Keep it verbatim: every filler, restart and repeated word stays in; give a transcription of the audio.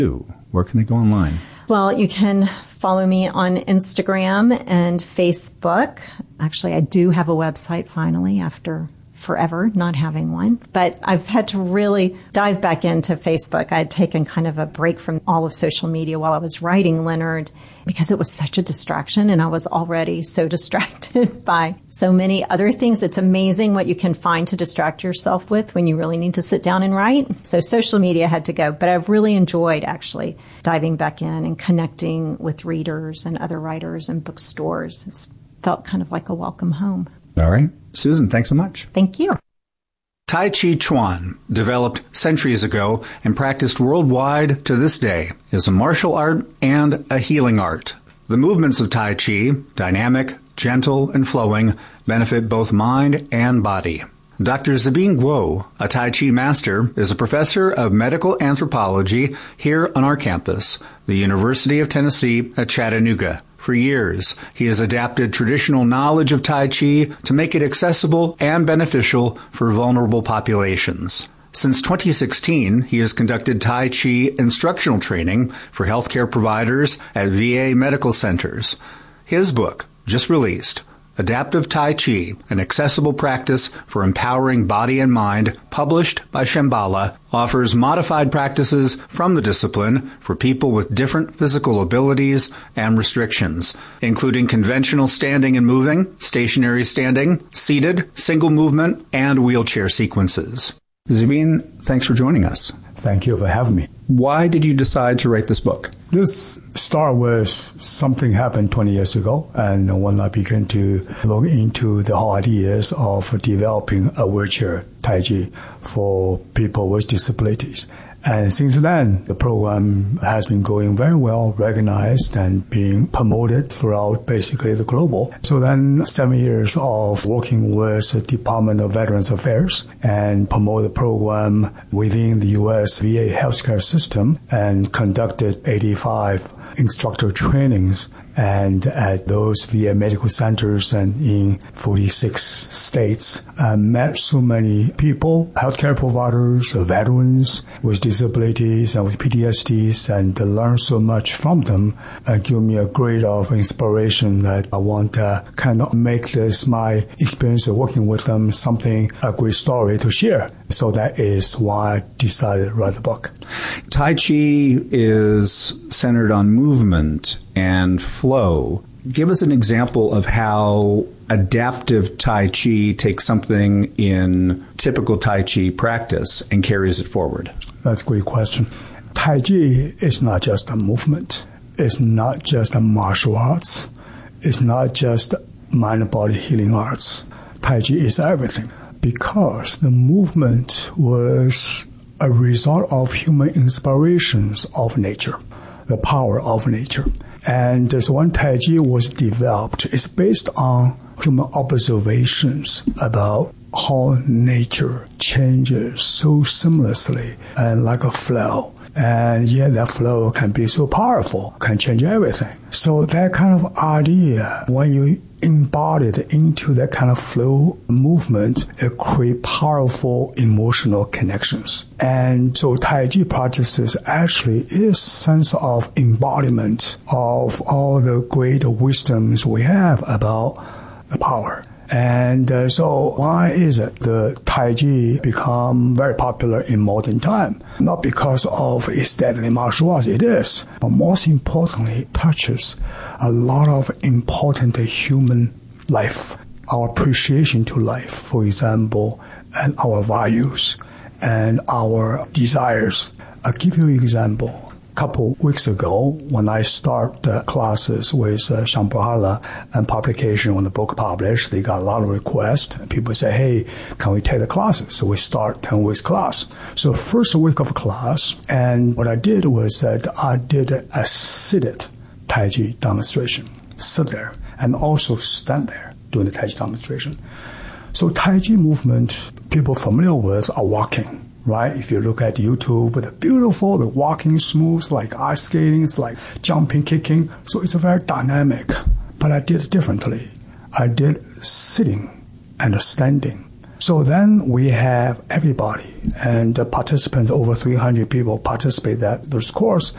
Where can they go online? Well, you can follow me on Instagram and Facebook. Actually, I do have a website finally after forever not having one. But I've had to really dive back into Facebook. I had taken kind of a break from all of social media while I was writing Leonard because it was such a distraction and I was already so distracted by so many other things. It's amazing what you can find to distract yourself with when you really need to sit down and write. So social media had to go, but I've really enjoyed actually diving back in and connecting with readers and other writers and bookstores. It's felt kind of like a welcome home. All right. Susan, thanks so much. Thank you. Tai Chi Chuan, developed centuries ago and practiced worldwide to this day, is a martial art and a healing art. The movements of Tai Chi, dynamic, gentle, and flowing, benefit both mind and body. Doctor Zabin Guo, a Tai Chi master, is a professor of medical anthropology here on our campus, the University of Tennessee at Chattanooga. For years, he has adapted traditional knowledge of Tai Chi to make it accessible and beneficial for vulnerable populations. Since twenty sixteen, he has conducted Tai Chi instructional training for healthcare providers at V A medical centers. His book, just released, Adaptive Tai Chi, an accessible practice for empowering body and mind, published by Shambhala, offers modified practices from the discipline for people with different physical abilities and restrictions, including conventional standing and moving, stationary standing, seated, single movement, and wheelchair sequences. Zabin, thanks for joining us. Thank you for having me. Why did you decide to write this book? This started with something happened twenty years ago, and when I began to look into the whole ideas of developing a wheelchair Tai Chi for people with disabilities. And since then, the program has been going very well, recognized and being promoted throughout basically the global. So then seven years of working with the Department of Veterans Affairs and promote the program within the U S V A healthcare system and conducted eighty-five instructor trainings and at those V A medical centers and in forty-six states. I met so many people, healthcare providers, veterans with disabilities and with P T S Ds, and learned so much from them and give me a great of inspiration that I want to kind of make this, my experience of working with them, something, a great story to share. So that is why I decided to write the book. Tai Chi is centered on movement and flow. Give us an example of how adaptive Tai Chi takes something in typical Tai Chi practice and carries it forward. That's a great question. Tai Chi is not just a movement. It's not just a martial arts. It's not just mind and body healing arts. Tai Chi is everything, because the movement was a result of human inspirations of nature, the power of nature. And this one Tai Chi was developed. It's based on human observations about how nature changes so seamlessly and like a flow. And yet that flow can be so powerful, can change everything. So that kind of idea, when you embody it into that kind of flow movement, it creates powerful emotional connections. And so Tai Chi practices actually is sense of embodiment of all the great wisdoms we have about the power. And uh, so why is it the Tai Chi become very popular in modern time? Not because of its deadly martial arts, it is. But most importantly, it touches a lot of important human life, our appreciation to life, for example, and our values and our desires. I'll give you an example. A couple weeks ago, when I start uh, classes with uh, Shambhala and publication when the book published, they got a lot of requests. People say, hey, can we take the classes? So we start ten weeks class. So first week of class, and what I did was that I did a seated Tai Chi demonstration. Sit there and also stand there doing the Tai Chi demonstration. So Tai Chi movement, people familiar with are walking. Right? If you look at YouTube, the beautiful, the walking smooth, like ice skating, it's like jumping, kicking. So it's very dynamic. But I did it differently. I did sitting and standing. So then we have everybody and the participants, over three hundred people participate in that this course.